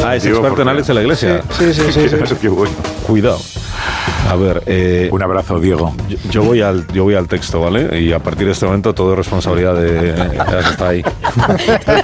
Ah, es Diego experto en Fortea. Alex en la iglesia. Sí. Qué bueno. Cuidado. A ver, Un abrazo, Diego. yo voy al texto, ¿vale? Y a partir de este momento todo es responsabilidad de... Ya está ahí.